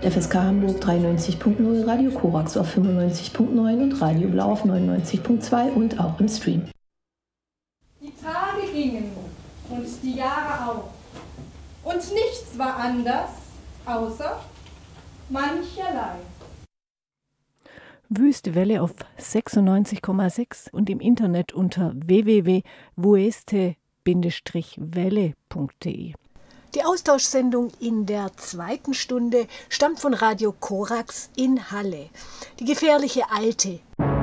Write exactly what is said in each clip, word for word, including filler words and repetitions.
F S K Hamburg dreiundneunzig Punkt null, Radio Korax auf fünfundneunzig Punkt neun und Radio Blau auf neunundneunzig Punkt zwei und auch im Stream. Die Tage gingen und die Jahre auch. Und nichts war anders, außer mancherlei. Wüste Welle auf sechsundneunzig Komma sechs und im Internet unter w w w punkt wueste Bindestrich welle punkt de. Die Austauschsendung in der zweiten Stunde stammt von Radio Korax in Halle. Die gefährliche Alte.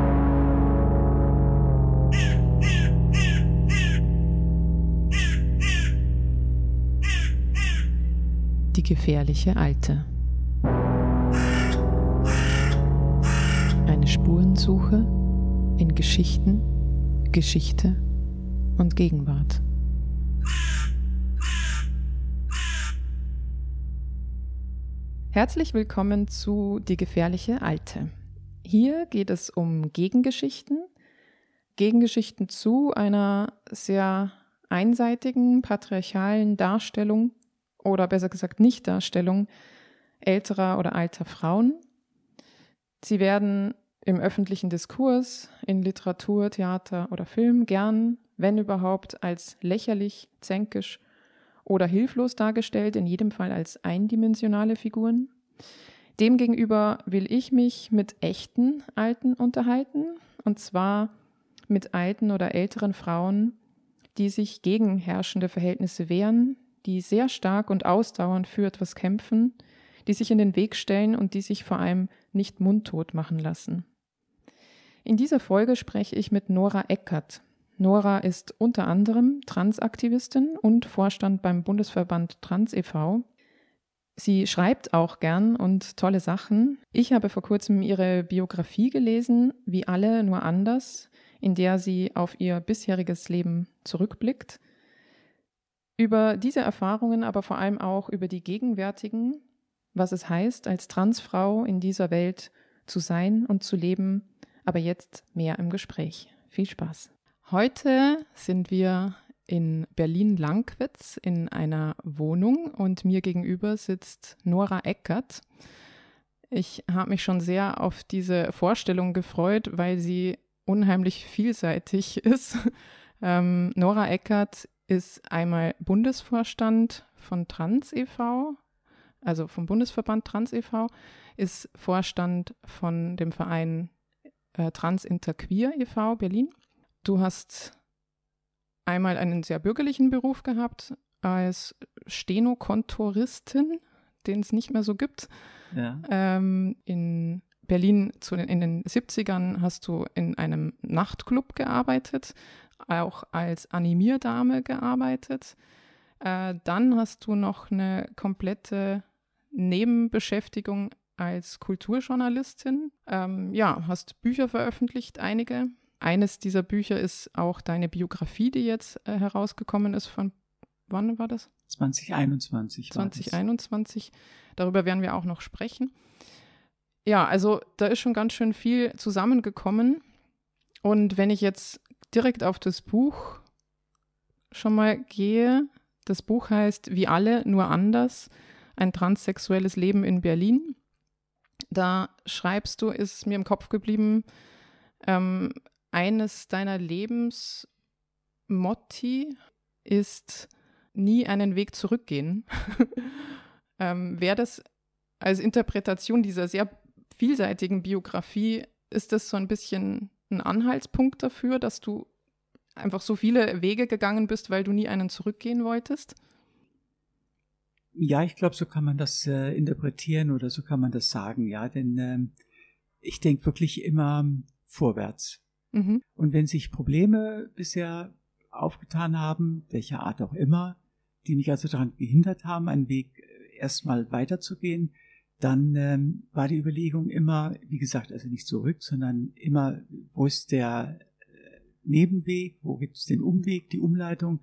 Die gefährliche Alte. Eine Spurensuche in Geschichten, Geschichte und Gegenwart. Herzlich willkommen zu Die gefährliche Alte. Hier geht es um Gegengeschichten, Gegengeschichten zu einer sehr einseitigen, patriarchalen Darstellung oder besser gesagt Nichtdarstellung älterer oder alter Frauen. Sie werden im öffentlichen Diskurs, in Literatur, Theater oder Film gern, wenn überhaupt, als lächerlich, zänkisch oder hilflos dargestellt, in jedem Fall als eindimensionale Figuren. Demgegenüber will ich mich mit echten Alten unterhalten, und zwar mit alten oder älteren Frauen, die sich gegen herrschende Verhältnisse wehren, die sehr stark und ausdauernd für etwas kämpfen, die sich in den Weg stellen und die sich vor allem nicht mundtot machen lassen. In dieser Folge spreche ich mit Nora Eckert. Nora ist unter anderem Transaktivistin und Vorstand beim Bundesverband Trans e V Sie schreibt auch gern und tolle Sachen. Ich habe vor kurzem ihre Biografie gelesen, Wie alle, nur anders, in der sie auf ihr bisheriges Leben zurückblickt. Über diese Erfahrungen, aber vor allem auch über die gegenwärtigen, was es heißt, als Transfrau in dieser Welt zu sein und zu leben, aber jetzt mehr im Gespräch. Viel Spaß. Heute sind wir in Berlin-Lankwitz in einer Wohnung und mir gegenüber sitzt Nora Eckert. Ich habe mich schon sehr auf diese Vorstellung gefreut, weil sie unheimlich vielseitig ist. Ähm, Nora Eckert ist einmal Bundesvorstand von Trans e V, also vom Bundesverband Trans e V, ist Vorstand von dem Verein äh, Trans Interqueer e V Berlin. Du hast einmal einen sehr bürgerlichen Beruf gehabt als Stenokontoristin, den es nicht mehr so gibt. Ja. Ähm, in Berlin zu den, in den siebzigern hast du in einem Nachtclub gearbeitet, auch als Animierdame gearbeitet. Äh, dann hast du noch eine komplette Nebenbeschäftigung als Kulturjournalistin. Ähm, ja, hast Bücher veröffentlicht, einige. Eines dieser Bücher ist auch deine Biografie, die jetzt äh, herausgekommen ist von, wann war das? zwanzig einundzwanzig. zwanzig einundzwanzig. Darüber werden wir auch noch sprechen. Ja, also da ist schon ganz schön viel zusammengekommen. Und wenn ich jetzt direkt auf das Buch schon mal gehe, das Buch heißt Wie alle, nur anders, ein transsexuelles Leben in Berlin. Da schreibst du, ist es mir im Kopf geblieben, ähm, eines deiner Lebensmotti ist nie einen Weg zurückgehen. ähm, Wäre das als Interpretation dieser sehr vielseitigen Biografie, ist das so ein bisschen ein Anhaltspunkt dafür, dass du einfach so viele Wege gegangen bist, weil du nie einen zurückgehen wolltest? Ja, ich glaube, so kann man das äh, interpretieren oder so kann man das sagen, ja, denn ähm, ich denke wirklich immer vorwärts. Mhm. Und wenn sich Probleme bisher aufgetan haben, welcher Art auch immer, die mich also daran gehindert haben, einen Weg erstmal weiterzugehen, dann ähm, war die Überlegung immer, wie gesagt, also nicht zurück, sondern immer, wo ist der äh, Nebenweg, wo gibt es den Umweg, die Umleitung.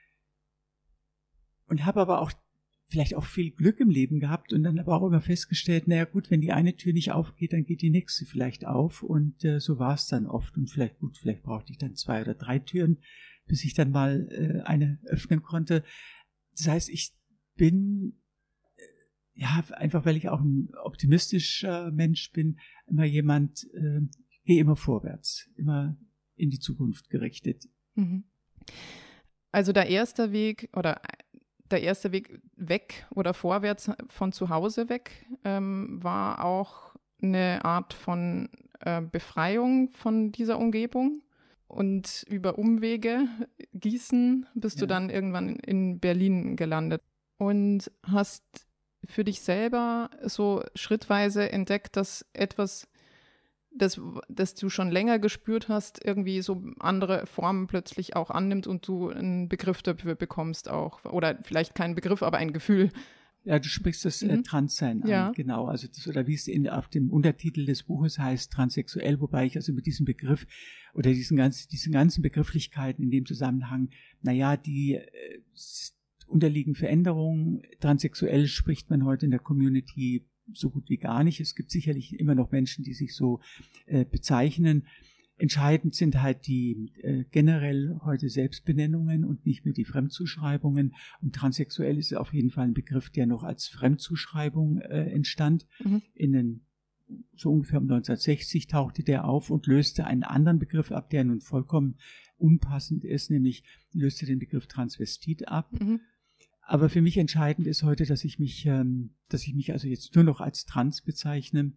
Und habe aber auch vielleicht auch viel Glück im Leben gehabt und dann aber auch immer festgestellt, naja gut, wenn die eine Tür nicht aufgeht, dann geht die nächste vielleicht auf und äh, so war es dann oft und vielleicht gut, vielleicht brauchte ich dann zwei oder drei Türen, bis ich dann mal äh, eine öffnen konnte. Das heißt, ich bin ja, einfach weil ich auch ein optimistischer Mensch bin, immer jemand, äh, ich gehe immer vorwärts, immer in die Zukunft gerichtet. Mhm. Also der erste Weg oder der erste Weg weg oder vorwärts von zu Hause weg ähm, war auch eine Art von äh, Befreiung von dieser Umgebung. Und über Umwege, Gießen, bist ja. du dann irgendwann in Berlin gelandet und hast für dich selber so schrittweise entdeckt, dass etwas, das, das du schon länger gespürt hast, irgendwie so andere Formen plötzlich auch annimmt und du einen Begriff dafür bekommst auch. Oder vielleicht keinen Begriff, aber ein Gefühl. Ja, du sprichst das äh, Transsein an, ja. genau. Also das, oder wie es in, auf dem Untertitel des Buches heißt, transsexuell, wobei ich also mit diesem Begriff oder diesen ganzen, diesen ganzen Begrifflichkeiten in dem Zusammenhang, naja, die äh, unterliegen Veränderungen. Transsexuell spricht man heute in der Community so gut wie gar nicht. Es gibt sicherlich immer noch Menschen, die sich so äh, bezeichnen. Entscheidend sind halt die äh, generell heute Selbstbenennungen und nicht mehr die Fremdzuschreibungen. Und transsexuell ist auf jeden Fall ein Begriff, der noch als Fremdzuschreibung äh, entstand. Mhm. In den, so ungefähr um neunzehnhundertsechzig tauchte der auf und löste einen anderen Begriff ab, der nun vollkommen unpassend ist, nämlich löste den Begriff Transvestit ab. Mhm. Aber für mich entscheidend ist heute, dass ich mich, ähm, dass ich mich also jetzt nur noch als trans bezeichne.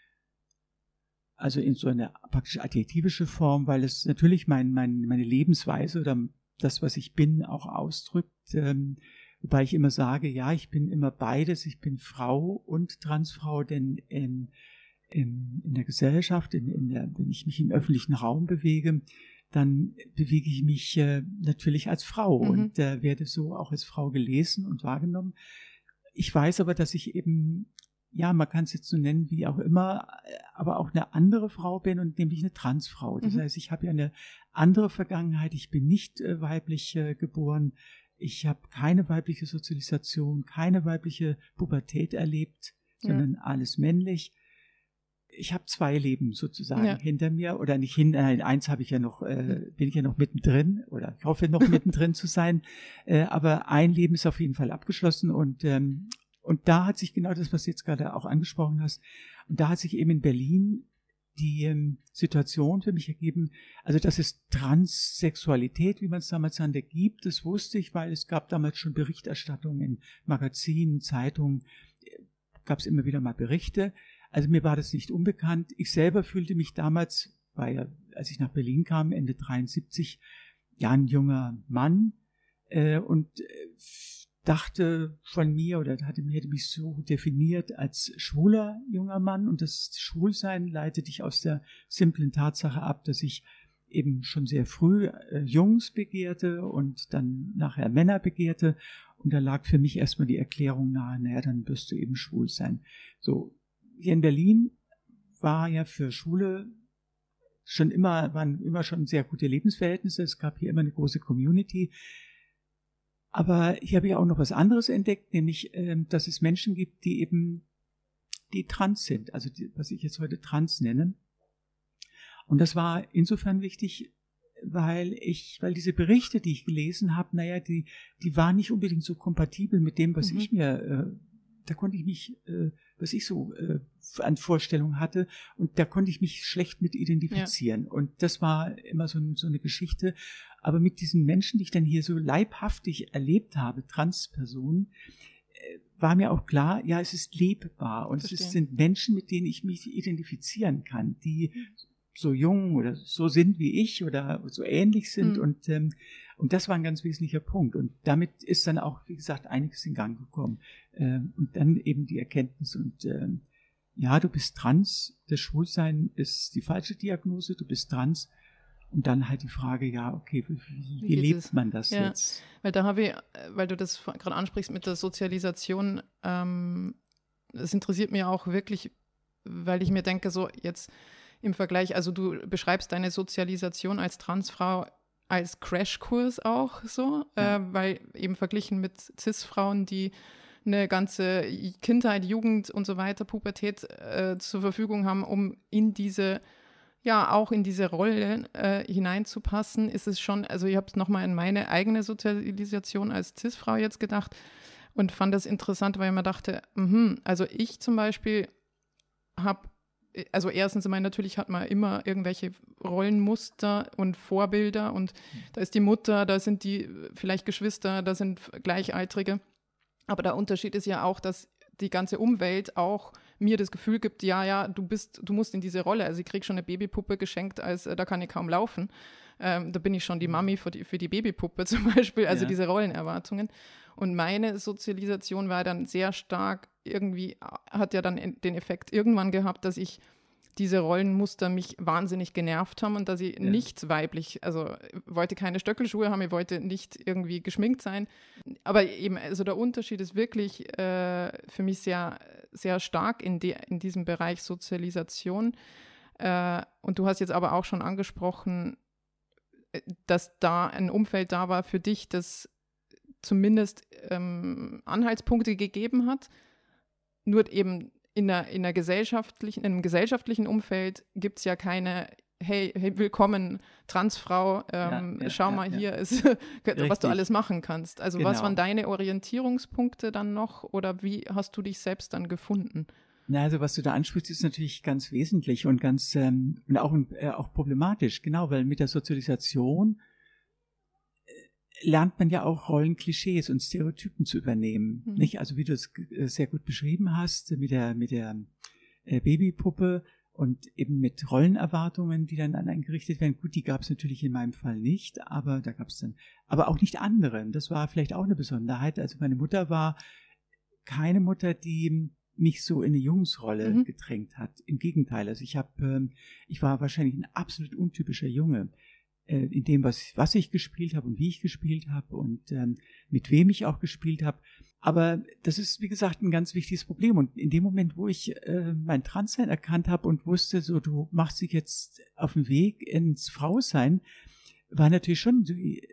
Also in so eine praktisch adjektivische Form, weil es natürlich mein, mein, meine Lebensweise oder das, was ich bin, auch ausdrückt. Ähm, wobei ich immer sage, ja, ich bin immer beides. Ich bin Frau und Transfrau, denn in, in, in der Gesellschaft, in, in der, wenn ich mich im öffentlichen Raum bewege, dann bewege ich mich äh, natürlich als Frau mhm. und äh, werde so auch als Frau gelesen und wahrgenommen. Ich weiß aber, dass ich eben, ja, man kann es jetzt so nennen, wie auch immer, aber auch eine andere Frau bin und nämlich eine Transfrau. Das mhm. heißt, ich habe ja eine andere Vergangenheit. Ich bin nicht äh, weiblich äh, geboren. Ich habe keine weibliche Sozialisation, keine weibliche Pubertät erlebt, ja. sondern alles männlich. Ich habe zwei Leben sozusagen ja. hinter mir oder nicht hin, nein, eins habe ich ja noch, äh, bin ich ja noch mittendrin oder ich hoffe noch mittendrin zu sein, äh, aber ein Leben ist auf jeden Fall abgeschlossen und ähm, und da hat sich genau das, was du jetzt gerade auch angesprochen hast, und da hat sich eben in Berlin die ähm, Situation für mich ergeben, also dass es Transsexualität, wie man es damals nannte, gibt, das wusste ich, weil es gab damals schon Berichterstattungen in Magazinen, Zeitungen, gab es immer wieder mal Berichte. Also mir war das nicht unbekannt. Ich selber fühlte mich damals, war ja, als ich nach Berlin kam, Ende dreiundsiebzig, ja ein junger Mann äh, und äh, dachte von mir oder hatte, hätte mich so definiert als schwuler junger Mann. Und das Schwulsein leitete ich aus der simplen Tatsache ab, dass ich eben schon sehr früh äh, Jungs begehrte und dann nachher Männer begehrte. Und da lag für mich erstmal die Erklärung nahe, naja, dann wirst du eben schwul sein. So. Hier in Berlin war ja für Schwule schon immer, waren immer schon sehr gute Lebensverhältnisse. Es gab hier immer eine große Community. Aber hier habe ich auch noch was anderes entdeckt, nämlich, äh, dass es Menschen gibt, die eben, die trans sind. Also, die, was ich jetzt heute trans nenne. Und das war insofern wichtig, weil ich, weil diese Berichte, die ich gelesen habe, naja, die, die waren nicht unbedingt so kompatibel mit dem, was mhm. ich mir, äh, da konnte ich mich, äh, was ich so äh, an Vorstellungen hatte, und da konnte ich mich schlecht mit identifizieren. Ja. Und das war immer so, so eine Geschichte. Aber mit diesen Menschen, die ich dann hier so leibhaftig erlebt habe, Transpersonen, äh, war mir auch klar, ja, es ist lebbar. Und Verstehen. Es sind Menschen, mit denen ich mich identifizieren kann, die mhm. so jung oder so sind wie ich oder so ähnlich sind. Mhm. Und, ähm, und das war ein ganz wesentlicher Punkt. Und damit ist dann auch, wie gesagt, einiges in Gang gekommen. Ähm, und dann eben die Erkenntnis und ähm, ja, du bist trans, das Schwulsein ist die falsche Diagnose, du bist trans. Und dann halt die Frage, ja, okay, wie, wie, wie lebt es? man das ja. jetzt? Weil da habe ich, weil du das gerade ansprichst mit der Sozialisation, ähm, das interessiert mich auch wirklich, weil ich mir denke, so jetzt im Vergleich, also du beschreibst deine Sozialisation als Transfrau als Crashkurs auch so, ja. äh, weil eben verglichen mit Cis-Frauen, die eine ganze Kindheit, Jugend und so weiter, Pubertät äh, zur Verfügung haben, um in diese, ja, auch in diese Rolle äh, hineinzupassen, ist es schon, also ich habe es nochmal in meine eigene Sozialisation als Cis-Frau jetzt gedacht, und fand das interessant, weil ich mir dachte, mh, also ich zum Beispiel habe, also erstens einmal natürlich hat man immer irgendwelche Rollenmuster und Vorbilder und da ist die Mutter, da sind die vielleicht Geschwister, da sind Gleichaltrige. Aber der Unterschied ist ja auch, dass die ganze Umwelt auch mir das Gefühl gibt, ja, ja, du bist, du musst in diese Rolle. Also ich kriege schon eine Babypuppe geschenkt, als äh, da kann ich kaum laufen. Ähm, da bin ich schon die Mami für die, für die Babypuppe zum Beispiel, also ja. diese Rollenerwartungen. Und meine Sozialisation war dann sehr stark irgendwie, hat ja dann den Effekt irgendwann gehabt, dass ich diese Rollenmuster mich wahnsinnig genervt haben und dass ich ja. nicht weiblich, also wollte keine Stöckelschuhe haben, ich wollte nicht irgendwie geschminkt sein. Aber eben, also der Unterschied ist wirklich äh, für mich sehr, sehr stark in, die, in diesem Bereich Sozialisation. Äh, und du hast jetzt aber auch schon angesprochen, dass da ein Umfeld da war für dich, das zumindest ähm, Anhaltspunkte gegeben hat, nur eben in, einer, in, einer gesellschaftlichen, in einem gesellschaftlichen Umfeld gibt es ja keine, hey, hey, willkommen, Transfrau, ähm, ja, ja, schau ja, mal ja. hier, ist, was du alles machen kannst. Also genau. Was waren deine Orientierungspunkte dann noch oder wie hast du dich selbst dann gefunden? Na, also was du da ansprichst, ist natürlich ganz wesentlich und ganz ähm, und auch, äh, auch problematisch, genau, weil mit der Sozialisation äh, lernt man ja auch Rollenklischees und Stereotypen zu übernehmen, mhm. nicht? Also wie du es äh, sehr gut beschrieben hast mit der mit der äh, Babypuppe und eben mit Rollenerwartungen, die dann an einen gerichtet werden. Gut, die gab es natürlich in meinem Fall nicht, aber da gab es dann, aber auch nicht andere. Das war vielleicht auch eine Besonderheit. Also meine Mutter war keine Mutter, die mich so in eine Jungsrolle mhm. gedrängt hat. Im Gegenteil, also ich habe, ähm, ich war wahrscheinlich ein absolut untypischer Junge äh, in dem, was, was ich gespielt habe und wie ich gespielt habe und ähm, mit wem ich auch gespielt habe. Aber das ist, wie gesagt, ein ganz wichtiges Problem. Und in dem Moment, wo ich äh, mein Transsein erkannt habe und wusste, so du machst dich jetzt auf den Weg ins Frausein, war natürlich schon so,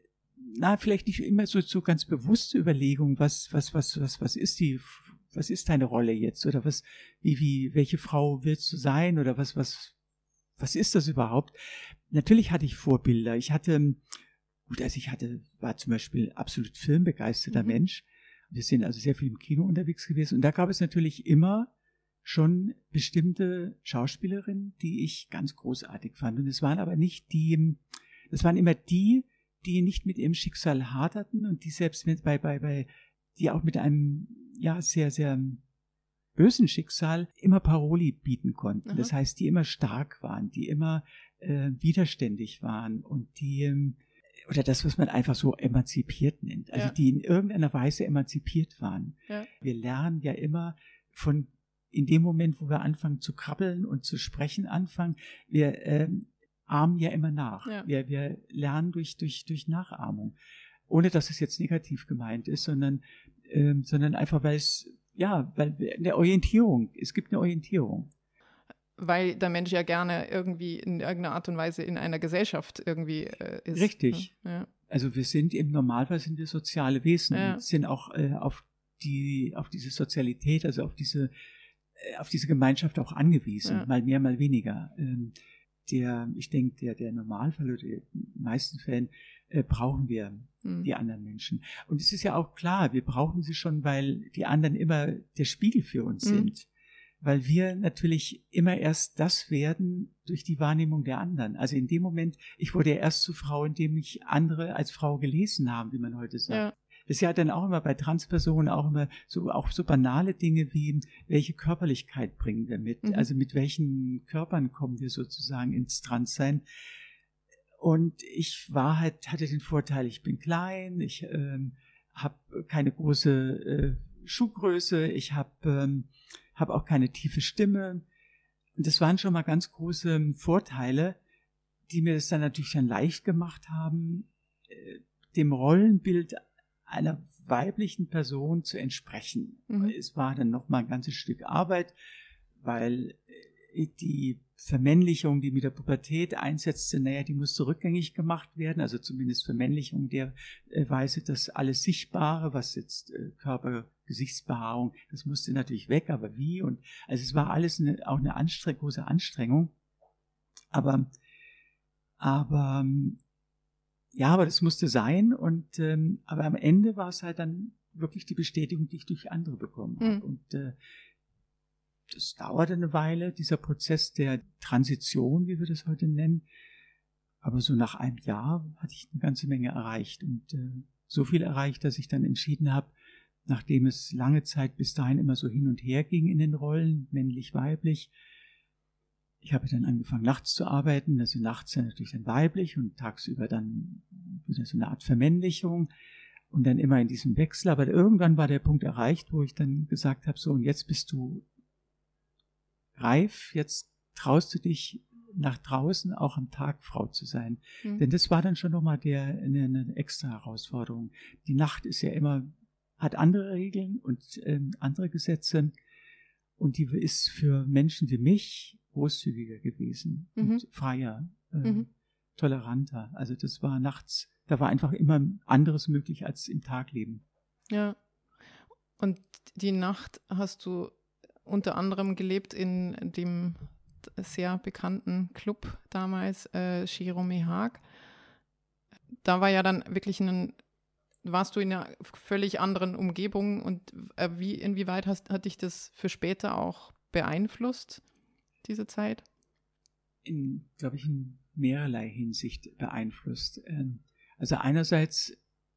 na, vielleicht nicht immer so, so ganz bewusste Überlegung, was, was, was, was, was ist die Was ist deine Rolle jetzt? Oder was, wie, wie, welche Frau willst du sein? Oder was, was, was ist das überhaupt? Natürlich hatte ich Vorbilder. Ich hatte, gut, also ich hatte, war zum Beispiel absolut filmbegeisterter mhm. Mensch. Wir sind also sehr viel im Kino unterwegs gewesen. Und da gab es natürlich immer schon bestimmte Schauspielerinnen, die ich ganz großartig fand. Und es waren aber nicht die, das waren immer die, die nicht mit ihrem Schicksal haderten und die selbst mit bei, bei, bei, die auch mit einem, ja, sehr, sehr bösen Schicksal immer Paroli bieten konnten. Aha. Das heißt, die immer stark waren, die immer äh, widerständig waren und die, ähm, oder das, was man einfach so emanzipiert nennt, also ja. die in irgendeiner Weise emanzipiert waren. Ja. Wir lernen ja immer von, in dem Moment, wo wir anfangen zu krabbeln und zu sprechen anfangen, wir ähm, ahmen ja immer nach. Ja. Wir, wir lernen durch, durch, durch Nachahmung. Ohne dass es jetzt negativ gemeint ist, sondern Ähm, sondern einfach, weil es, ja, weil eine Orientierung, es gibt eine Orientierung. Weil der Mensch ja gerne irgendwie in irgendeiner Art und Weise in einer Gesellschaft irgendwie äh, ist. Richtig. Ja. Also wir sind im Normalfall sind wir soziale Wesen, ja. sind auch äh, auf die, auf diese Sozialität, also auf diese, äh, auf diese Gemeinschaft auch angewiesen, ja. mal mehr, mal weniger. Ähm, der, ich denke, der, der Normalfall oder in den meisten Fällen äh, brauchen wir hm. die anderen Menschen. Und es ist ja auch klar, wir brauchen sie schon, weil die anderen immer der Spiegel für uns hm. sind. Weil wir natürlich immer erst das werden durch die Wahrnehmung der anderen. Also in dem Moment, ich wurde ja erst zur Frau, indem mich andere als Frau gelesen haben, wie man heute sagt. Ja. Das ist ja dann auch immer bei Transpersonen auch immer so, auch so banale Dinge wie, welche Körperlichkeit bringen wir mit? Mhm. Also mit welchen Körpern kommen wir sozusagen ins Transsein? Und ich war halt, hatte den Vorteil, ich bin klein, ich ähm, habe keine große äh, Schuhgröße, ich habe ähm, hab auch keine tiefe Stimme. Und das waren schon mal ganz große Vorteile, die mir das dann natürlich dann leicht gemacht haben, äh, dem Rollenbild einer weiblichen Person zu entsprechen. Mhm. Es war dann noch mal ein ganzes Stück Arbeit, weil die Vermännlichung, die mit der Pubertät einsetzte, naja, die musste rückgängig gemacht werden, also zumindest Vermännlichung der äh, Weise, dass alles Sichtbare, was jetzt äh, Körper, Gesichtsbehaarung, das musste natürlich weg, aber wie? Und also es war alles eine, auch eine Anstreng- große Anstrengung, aber aber ja, aber das musste sein und ähm, aber am Ende war es halt dann wirklich die Bestätigung, die ich durch andere bekommen habe. Mhm. Und äh, das dauerte eine Weile, dieser Prozess der Transition, wie wir das heute nennen. Aber so nach einem Jahr hatte ich eine ganze Menge erreicht und äh, so viel erreicht, dass ich dann entschieden habe, nachdem es lange Zeit bis dahin immer so hin und her ging in den Rollen, männlich, weiblich. Ich habe dann angefangen, nachts zu arbeiten, also nachts dann natürlich dann weiblich und tagsüber dann wieder so eine Art Vermännlichung und dann immer in diesem Wechsel. Aber irgendwann war der Punkt erreicht, wo ich dann gesagt habe, so und jetzt bist du reif, jetzt traust du dich nach draußen auch am Tag Frau zu sein. Mhm. Denn das war dann schon nochmal der, eine, eine extra Herausforderung. Die Nacht ist ja immer, hat andere Regeln und ähm, andere Gesetze und die ist für Menschen wie mich großzügiger gewesen mhm. und freier, äh, mhm. toleranter. Also das war nachts, da war einfach immer anderes möglich als im Tagleben. Ja, und die Nacht hast du unter anderem gelebt in dem sehr bekannten Club damals, äh, Jerome Haag. Da war ja dann wirklich ein, warst du in einer völlig anderen Umgebung und äh, wie, inwieweit hast, hat dich das für später auch beeinflusst, diese Zeit? In, glaube ich, in mehrerlei Hinsicht beeinflusst. Ähm, also einerseits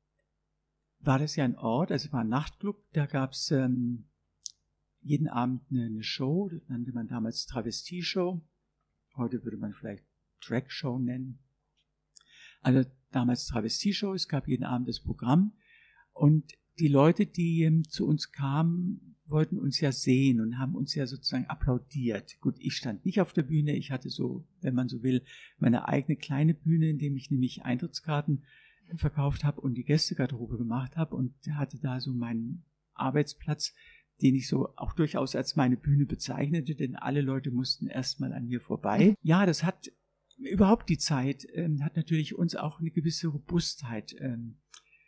war das ja ein Ort, also es war ein Nachtclub, da gab es ähm, jeden Abend eine, eine Show, das nannte man damals Travestie-Show. Heute würde man vielleicht Drag-Show nennen. Also damals Travestie-Show, es gab jeden Abend das Programm. Und die Leute, die ähm, zu uns kamen, wollten uns ja sehen und haben uns ja sozusagen applaudiert. Gut, ich stand nicht auf der Bühne, ich hatte so, wenn man so will, meine eigene kleine Bühne, in dem ich nämlich Eintrittskarten verkauft habe und die Gästegarderobe gemacht habe und hatte da so meinen Arbeitsplatz, den ich so auch durchaus als meine Bühne bezeichnete, denn alle Leute mussten erstmal an mir vorbei. Mhm. Ja, das hat überhaupt die Zeit, ähm, hat natürlich uns auch eine gewisse Robustheit ähm,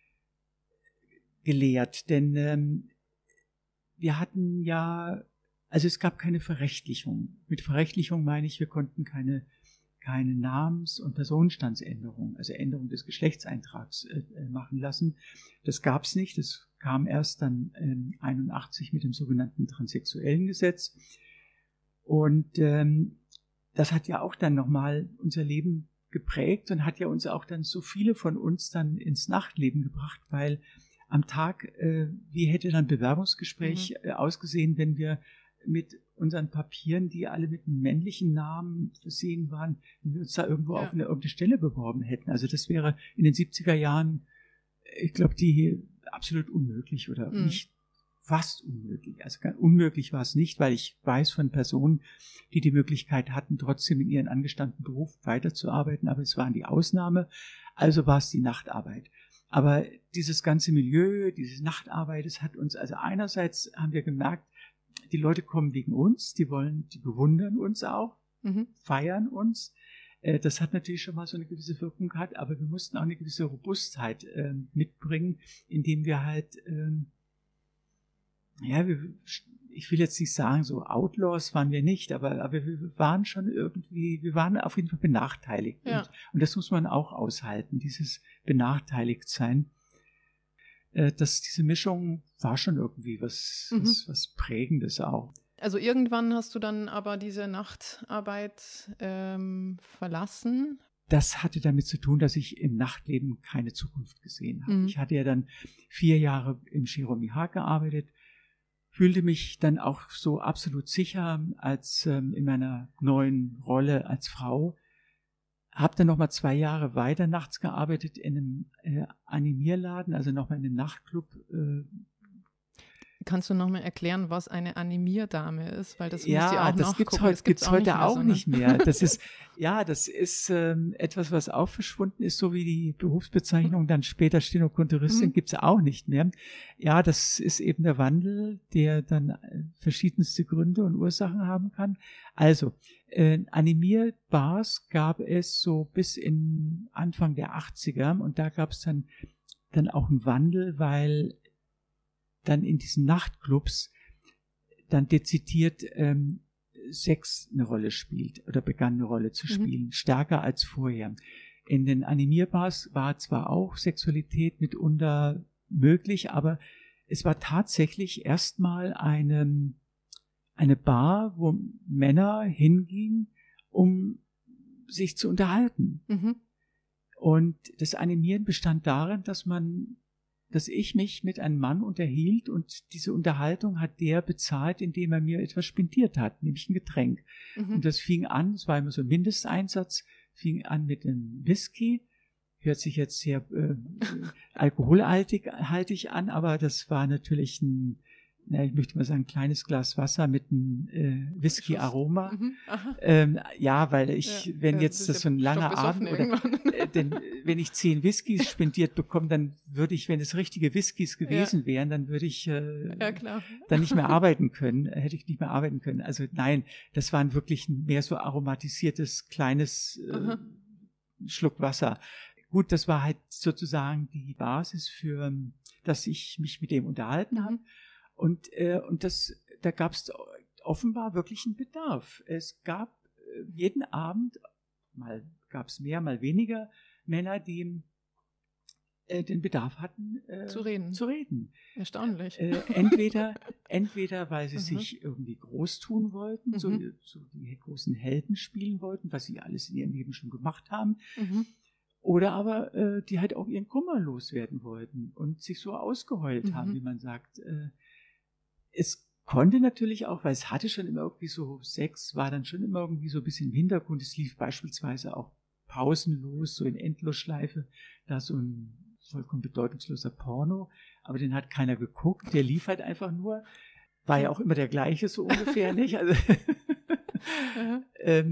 gelehrt, denn ähm, wir hatten ja, also es gab keine Verrechtlichung. Mit Verrechtlichung meine ich, wir konnten keine, keine Namens- und Personenstandsänderung, also Änderung des Geschlechtseintrags äh, machen lassen. Das gab es nicht, das kam erst dann ähm, einundachtzig mit dem sogenannten transsexuellen Gesetz. Und ähm, das hat ja auch dann nochmal unser Leben geprägt und hat ja uns auch dann so viele von uns dann ins Nachtleben gebracht, weil am Tag, äh, wie hätte dann ein Bewerbungsgespräch mhm. äh, ausgesehen, wenn wir mit unseren Papieren, die alle mit einem männlichen Namen versehen waren, wenn wir uns da irgendwo ja. auf eine irgendeine Stelle beworben hätten. Also das wäre in den siebziger Jahren, ich glaube, die absolut unmöglich oder mhm. nicht fast unmöglich. Also unmöglich war es nicht, weil ich weiß von Personen, die die Möglichkeit hatten, trotzdem in ihren angestammten Beruf weiterzuarbeiten, aber es waren die Ausnahme, also war es die Nachtarbeit. Aber dieses ganze Milieu, diese Nachtarbeit, das hat uns, also einerseits haben wir gemerkt, die Leute kommen wegen uns, die wollen, die bewundern uns auch, mhm. feiern uns. Das hat natürlich schon mal so eine gewisse Wirkung gehabt, aber wir mussten auch eine gewisse Robustheit äh, mitbringen, indem wir halt, ähm, ja, wir, ich will jetzt nicht sagen, so Outlaws waren wir nicht, aber, aber wir waren schon irgendwie, wir waren auf jeden Fall benachteiligt. Ja. Und, und das muss man auch aushalten, dieses Benachteiligtsein. Äh, dass diese Mischung war schon irgendwie was, mhm. was, was Prägendes auch. Also irgendwann hast du dann aber diese Nachtarbeit ähm, verlassen. Das hatte damit zu tun, dass ich im Nachtleben keine Zukunft gesehen habe. Mhm. Ich hatte ja dann vier Jahre im Jerome Haag gearbeitet, fühlte mich dann auch so absolut sicher als ähm, in meiner neuen Rolle als Frau. Habe dann nochmal zwei Jahre weiter nachts gearbeitet in einem äh, Animierladen, also nochmal in einem Nachtclub. Äh, Kannst du nochmal erklären, was eine Animierdame ist? Weil das ja, muss ja auch das gibt's heute, das gibt's gibt's heute auch nicht mehr. Auch nicht mehr. Das ist, ja, das ist ähm, etwas, was auch verschwunden ist, so wie die Berufsbezeichnung dann später Stenokontoristin mhm. gibt's auch nicht mehr. Ja, das ist eben der Wandel, der dann verschiedenste Gründe und Ursachen haben kann. Also, äh, Animierbars gab es so bis in Anfang der achtziger und da gab's dann, dann auch einen Wandel, weil dann in diesen Nachtclubs dann dezidiert ähm, Sex eine Rolle spielt oder begann eine Rolle zu spielen, mhm. stärker als vorher. In den Animierbars war zwar auch Sexualität mitunter möglich, aber es war tatsächlich erstmal eine, eine Bar, wo Männer hingingen, um sich zu unterhalten. Mhm. Und das Animieren bestand darin, dass man, dass ich mich mit einem Mann unterhielt und diese Unterhaltung hat der bezahlt, indem er mir etwas spendiert hat, nämlich ein Getränk. Mhm. Und das fing an, es war immer so ein Mindesteinsatz, fing an mit einem Whisky, hört sich jetzt sehr äh, alkoholhaltig haltig an, aber das war natürlich ein, na, ich möchte mal sagen, ein kleines Glas Wasser mit einem äh, Whisky-Aroma. Mhm, ähm, ja, weil ich, ja, wenn jetzt das so ein langer Abend oder äh, denn wenn ich zehn Whiskys spendiert bekomme, dann würde ich, wenn es richtige Whiskys gewesen ja. wären, dann würde ich äh, ja, klar. dann nicht mehr arbeiten können, hätte ich nicht mehr arbeiten können. Also nein, das waren wirklich mehr so aromatisiertes kleines äh, Schluck Wasser. Gut, das war halt sozusagen die Basis für, dass ich mich mit dem unterhalten habe. Und, äh, und das, da gab es offenbar wirklich einen Bedarf. Es gab äh, jeden Abend, mal gab es mehr, mal weniger Männer, die äh, den Bedarf hatten, äh, zu reden. Zu reden. Erstaunlich. Äh, entweder, entweder, weil sie sich irgendwie groß tun wollten, mhm. so, so die großen Helden spielen wollten, was sie alles in ihrem Leben schon gemacht haben. Mhm. Oder aber äh, die halt auch ihren Kummer loswerden wollten und sich so ausgeheult mhm. haben, wie man sagt. Äh, es konnte natürlich auch, weil es hatte schon immer irgendwie so, Sex war dann schon immer irgendwie so ein bisschen im Hintergrund. Es lief beispielsweise auch pausenlos, so in Endlosschleife, da so ein vollkommen bedeutungsloser Porno, aber den hat keiner geguckt, der lief halt einfach nur, war ja auch immer der gleiche so ungefähr, nicht? Also ähm,